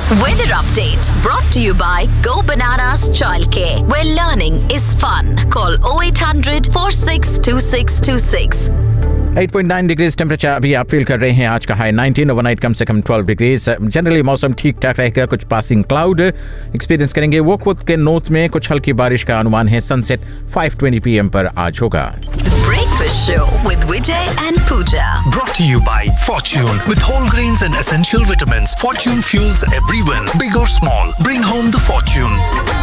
Weather update brought to you by Go Bananas Childcare, where learning is fun. Call 0800 462626. 8.9 degrees temperature अभी आप feel कर रहे हैं. आज का हाई 19, ओवरनाइट कम से कम 12 डिग्रीज. जनरली मौसम ठीक ठाक रहेगा. कुछ पासिंग क्लाउड एक्सपीरियंस करेंगे. वोकवुड के नॉर्थ में कुछ हल्की बारिश का अनुमान है. सनसेट 5:20 PM पर आज होगा. Breakfast show with Vijay and Pooja. Brought to you by Fortune. With whole grains and essential vitamins, Fortune fuels every win. Big or small, bring home the fortune.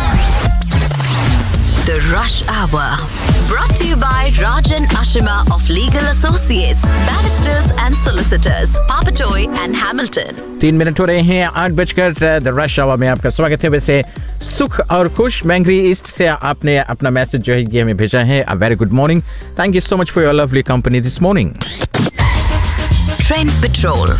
The Rush Hour. Brought to you by Rajan Ashima of Legal Associates, Barristers and Solicitors, Papatoy and Hamilton. 3 minute हो रहे हैं 8 बजकर. The rush our में आपका स्वागत है. वैसे सुख और खुश मैंगरी ईस्ट से आपने अपना मैसेज जो है ये हमें भेजा है. A very good morning. Thank you so much for your lovely company this morning. Trend Patrol.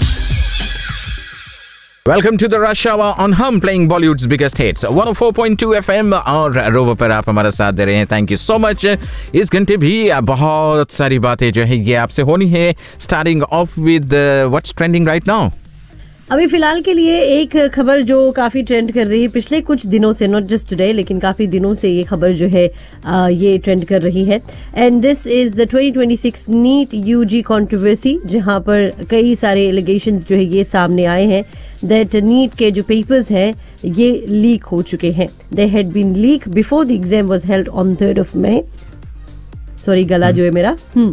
Welcome to the rush hour on हम playing Bollywoods biggest hits 104.2 FM और रोवर पर आप हमारा साथ दे रहे हैं. Thank you so much. इस घंटे भी बहुत सारी बातें जो है ये आपसे होनी है. Starting of with what's trending right now. अभी फिलहाल के लिए एक खबर जो काफी ट्रेंड कर रही है पिछले कुछ दिनों से, नॉट जस्ट टुडे लेकिन काफी दिनों से ये खबर जो है ये ट्रेंड कर रही है. And this is the 2026 NEET UG controversy, जहां पर कई सारे एलिगेशंस जो है ये सामने आए हैं दैट नीट के जो पेपर्स हैं ये लीक हो चुके हैं. They had been leak before the exam was held on 3rd of May. Sorry गला जो है मेरा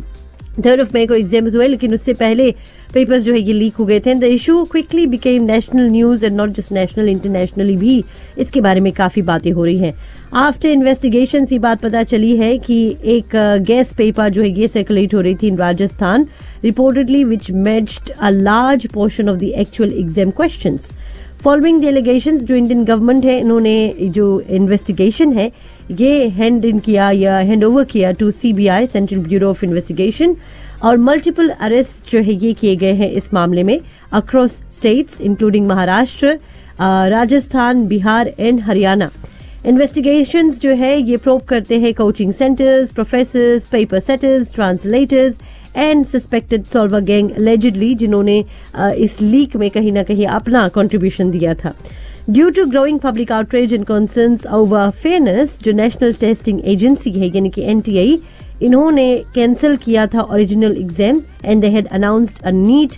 3rd of May को एग्जाम्स हुए, लेकिन उससे पहले पेपर्स जो है ये लीक हो गए थे. The issue quickly became national news and not just national, internationally भी इसके बारे में काफी बातें हो रही हैं. आफ्टर इन्वेस्टिगेशन ये बात पता चली है कि एक गैस पेपर जो है ये सर्कुलेट हो रही थी इन Rajasthan, reportedly which matched a large portion of the actual exam questions. Following the allegations, जो इंडियन गवर्नमेंट है इन्होंने जो इन्वेस्टिगेशन है ये हैंड इन किया या हैंड ओवर किया to CBI, central bureau of investigation, और मल्टीपल अरेस्ट जो है ये किए गए हैं इस मामले में across states including Maharashtra, Rajasthan, Bihar and Haryana. Investigations जो है ये प्रोब करते हैं coaching centres, professors, paper setters, translators and suspected solver gang allegedly, जिन्होंने इस लीक में कहीं ना कहीं अपना कंट्रीब्यूशन दिया था. Due to growing public outreach and concerns over fairness, जो नेशनल टेस्टिंग एजेंसी है यानी कि NTA, इन्होंने कैंसिल किया था original exam and they had announced a neat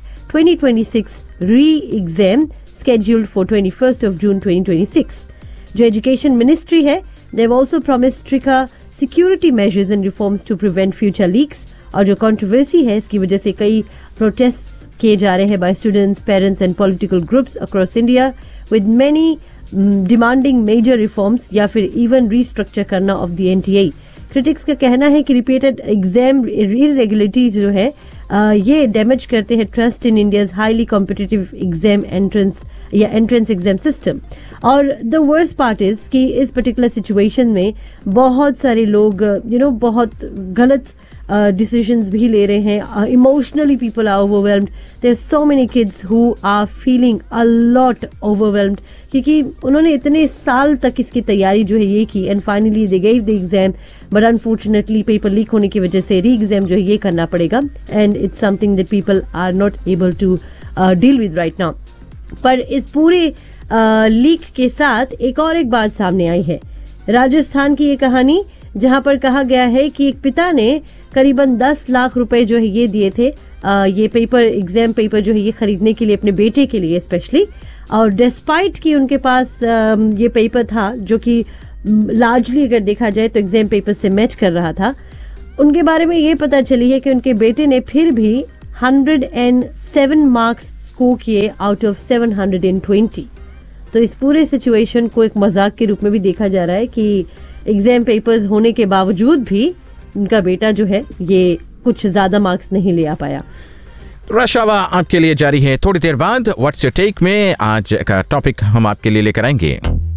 2026 री exam scheduled for 21st of June 2026. जो एजुकेशन मिनिस्ट्री है they have also promised stricter security measures and reforms to prevent future leaks. और जो controversy है इसकी वजह से कई प्रोटेस्ट किए जा रहे हैं bye students, parents and political groups across India with many demanding major reforms या फिर इवन रीस्ट्रक्चर करना ऑफ द NTA. क्रिटिक्स का कहना है कि रिपीटेड एग्जाम इरेगुलरिटीज जो है ये डैमेज करते हैं trust in India's highly competitive exam entrance या एंट्रेंस एग्जाम सिस्टम. और द वर्स्ट पार्ट इज कि इस पर्टिकुलर सिचुएशन में बहुत सारे लोग बहुत गलत decisions भी ले रहे हैं. Emotionally people are overwhelmed. There's so many kids who are feeling a lot overwhelmed क्योंकि उन्होंने इतने साल तक इसकी तैयारी जो है ये की and finally they gave the exam but unfortunately paper leak होने की वजह से री एग्जाम जो है ये करना पड़ेगा and it's something that people are not able to deal with right now. पर इस पूरे लीक के साथ एक बात सामने आई है. राजस्थान की ये कहानी जहां पर कहा गया है कि एक पिता ने करीबन 10 लाख रुपए जो है ये दिए थे ये एग्जाम पेपर जो है ये खरीदने के लिए अपने बेटे के लिए स्पेशली, और डिस्पाइट कि उनके पास ये पेपर था जो कि लार्जली अगर देखा जाए तो एग्जाम पेपर से मैच कर रहा था, उनके बारे में ये पता चली है कि उनके बेटे ने फिर भी 107 मार्क्स स्कोर किए आउट ऑफ 720. तो इस पूरे सिचुएशन को एक मजाक के रूप में भी देखा जा रहा है कि एग्जाम पेपर्स होने के बावजूद भी उनका बेटा जो है ये कुछ ज्यादा मार्क्स नहीं ले आ पाया. रश आवर आपके लिए जारी है. थोड़ी देर बाद व्हाट्स योर टेक में आज का टॉपिक हम आपके लिए लेकर आएंगे.